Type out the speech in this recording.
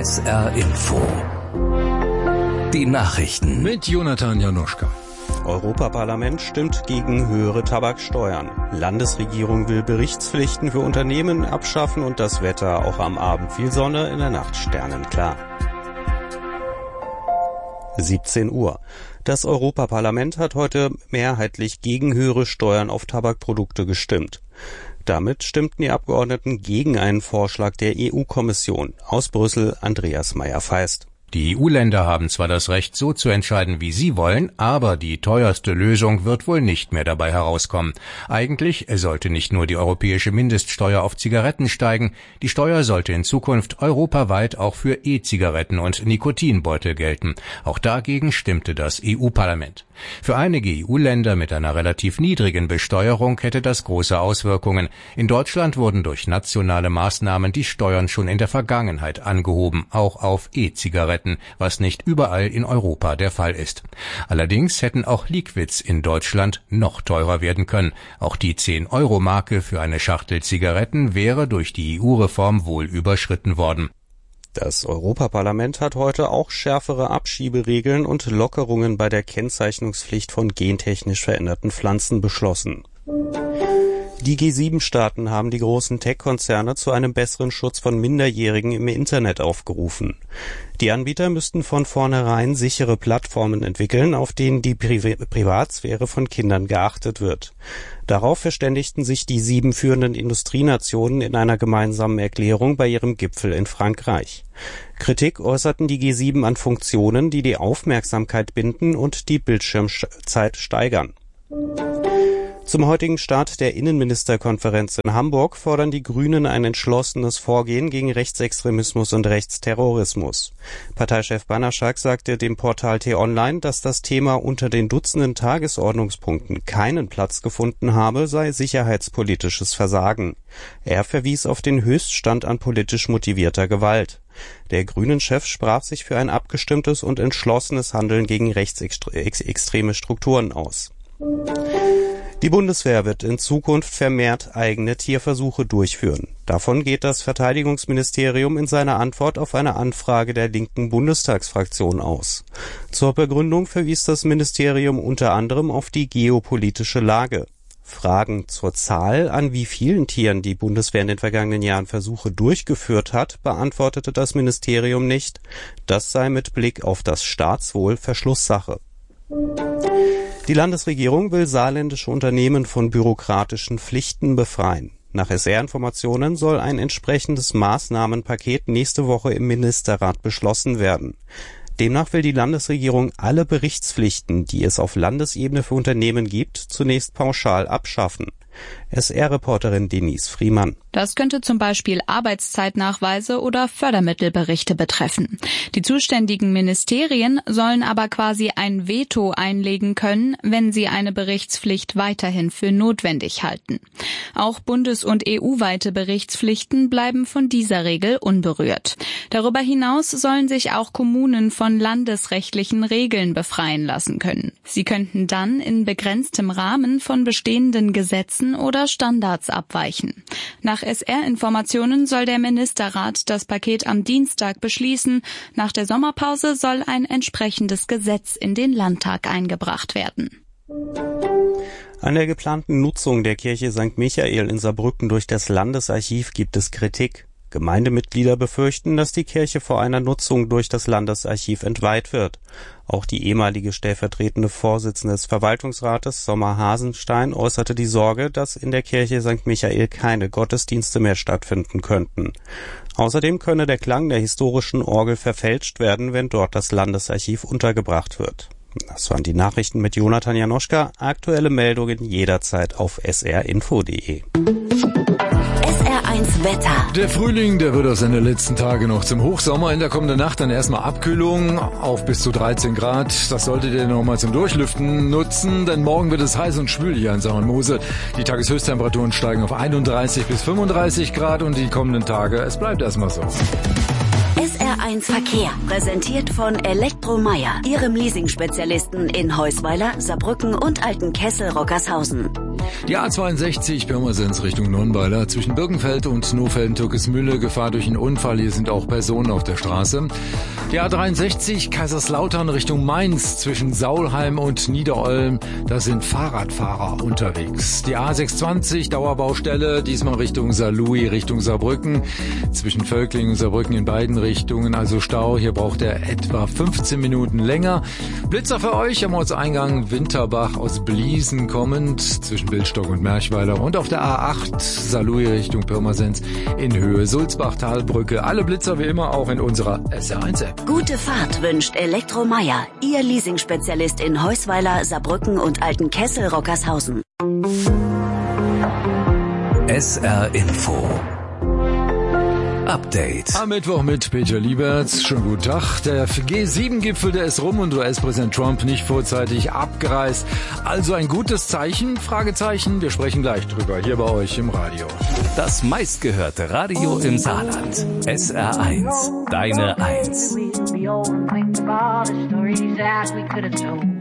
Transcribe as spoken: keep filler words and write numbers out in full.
S R Info. Die Nachrichten mit Jonathan Januschka. Europaparlament stimmt gegen höhere Tabaksteuern. Landesregierung will Berichtspflichten für Unternehmen abschaffen und das Wetter auch am Abend viel Sonne, in der Nacht sternenklar. siebzehn Uhr. Das Europaparlament hat heute mehrheitlich gegen höhere Steuern auf Tabakprodukte gestimmt. Damit stimmten die Abgeordneten gegen einen Vorschlag der E U-Kommission. Aus Brüssel Andreas Meyer-Feist. Die E U-Länder haben zwar das Recht, so zu entscheiden, wie sie wollen, aber die teuerste Lösung wird wohl nicht mehr dabei herauskommen. Eigentlich sollte nicht nur die europäische Mindeststeuer auf Zigaretten steigen, die Steuer sollte in Zukunft europaweit auch für E-Zigaretten und Nikotinbeutel gelten. Auch dagegen stimmte das E U-Parlament. Für einige E U-Länder mit einer relativ niedrigen Besteuerung hätte das große Auswirkungen. In Deutschland wurden durch nationale Maßnahmen die Steuern schon in der Vergangenheit angehoben, auch auf E-Zigaretten, was nicht überall in Europa der Fall ist. Allerdings hätten auch Liquids in Deutschland noch teurer werden können. Auch die zehn-Euro-Marke für eine Schachtel Zigaretten wäre durch die E U-Reform wohl überschritten worden. Das Europaparlament hat heute auch schärfere Abschieberegeln und Lockerungen bei der Kennzeichnungspflicht von gentechnisch veränderten Pflanzen beschlossen. Die G sieben Staaten haben die großen Tech-Konzerne zu einem besseren Schutz von Minderjährigen im Internet aufgerufen. Die Anbieter müssten von vornherein sichere Plattformen entwickeln, auf denen die Pri- Privatsphäre von Kindern geachtet wird. Darauf verständigten sich die sieben führenden Industrienationen in einer gemeinsamen Erklärung bei ihrem Gipfel in Frankreich. Kritik äußerten die G sieben an Funktionen, die die Aufmerksamkeit binden und die Bildschirmzeit steigern. Zum heutigen Start der Innenministerkonferenz in Hamburg fordern die Grünen ein entschlossenes Vorgehen gegen Rechtsextremismus und Rechtsterrorismus. Parteichef Banaschak sagte dem Portal T-Online, dass das Thema unter den Dutzenden Tagesordnungspunkten keinen Platz gefunden habe, sei sicherheitspolitisches Versagen. Er verwies auf den Höchststand an politisch motivierter Gewalt. Der Grünen-Chef sprach sich für ein abgestimmtes und entschlossenes Handeln gegen rechtsextreme Strukturen aus. Die Bundeswehr wird in Zukunft vermehrt eigene Tierversuche durchführen. Davon geht das Verteidigungsministerium in seiner Antwort auf eine Anfrage der linken Bundestagsfraktion aus. Zur Begründung verwies das Ministerium unter anderem auf die geopolitische Lage. Fragen zur Zahl, an wie vielen Tieren die Bundeswehr in den vergangenen Jahren Versuche durchgeführt hat, beantwortete das Ministerium nicht. Das sei mit Blick auf das Staatswohl Verschlusssache. Die Landesregierung will saarländische Unternehmen von bürokratischen Pflichten befreien. Nach S R-Informationen soll ein entsprechendes Maßnahmenpaket nächste Woche im Ministerrat beschlossen werden. Demnach will die Landesregierung alle Berichtspflichten, die es auf Landesebene für Unternehmen gibt, zunächst pauschal abschaffen. S R-Reporterin Denise Friemann. Das könnte zum Beispiel Arbeitszeitnachweise oder Fördermittelberichte betreffen. Die zuständigen Ministerien sollen aber quasi ein Veto einlegen können, wenn sie eine Berichtspflicht weiterhin für notwendig halten. Auch bundes- und E U-weite Berichtspflichten bleiben von dieser Regel unberührt. Darüber hinaus sollen sich auch Kommunen von landesrechtlichen Regeln befreien lassen können. Sie könnten dann in begrenztem Rahmen von bestehenden Gesetzen oder Standards abweichen. Nach S R-Informationen soll der Ministerrat das Paket am Dienstag beschließen. Nach der Sommerpause soll ein entsprechendes Gesetz in den Landtag eingebracht werden. An der geplanten Nutzung der Kirche Sankt Michael in Saarbrücken durch das Landesarchiv gibt es Kritik. Gemeindemitglieder befürchten, dass die Kirche vor einer Nutzung durch das Landesarchiv entweiht wird. Auch die ehemalige stellvertretende Vorsitzende des Verwaltungsrates, Sommer Hasenstein, äußerte die Sorge, dass in der Kirche Sankt Michael keine Gottesdienste mehr stattfinden könnten. Außerdem könne der Klang der historischen Orgel verfälscht werden, wenn dort das Landesarchiv untergebracht wird. Das waren die Nachrichten mit Jonathan Januschka. Aktuelle Meldungen jederzeit auf s r info punkt d e. Wetter. Der Frühling, der wird auch seine letzten Tage noch zum Hochsommer. In der kommenden Nacht dann erstmal Abkühlung auf bis zu dreizehn Grad. Das solltet ihr nochmal zum Durchlüften nutzen, denn morgen wird es heiß und schwül hier in Sauermose. Die Tageshöchsttemperaturen steigen auf einunddreißig bis fünfunddreißig Grad und die kommenden Tage, es bleibt erstmal so. S R eins Verkehr, präsentiert von Elektromeier, Ihrem Leasing-Spezialisten in Heusweiler, Saarbrücken und Altenkessel-Rockershausen. Die A zweiundsechzig Pirmasens Richtung Nonnweiler zwischen Birkenfeld und Nofelden-Türkesmühle, Gefahr durch einen Unfall, hier sind auch Personen auf der Straße. Die A dreiundsechzig Kaiserslautern Richtung Mainz zwischen Saulheim und Niederolm, da sind Fahrradfahrer unterwegs. Die A sechshundertzwanzig Dauerbaustelle, diesmal Richtung Saarlouis, Richtung Saarbrücken, zwischen Völklingen und Saarbrücken in beiden Richtungen, also Stau, hier braucht er etwa fünfzehn Minuten länger. Blitzer für euch am Ortseingang Winterbach aus Bliesen kommend, zwischen Bildstock und Merchweiler und auf der A acht Saarlouis Richtung Pirmasens in Höhe Sulzbach-Talbrücke. Alle Blitzer wie immer auch in unserer S R eins App. Gute Fahrt wünscht Elektromeier, Ihr Leasingspezialist in Heusweiler, Saarbrücken und Altenkessel-Rockershausen. S R Info Update. Am Mittwoch mit Peter Lieberts. Schönen guten Tag. Der G sieben Gipfel, der ist rum und U S-Präsident Trump nicht vorzeitig abgereist. Also ein gutes Zeichen? Fragezeichen. Wir sprechen gleich drüber hier bei euch im Radio. Das meistgehörte Radio im Saarland. S R eins. Deine eins.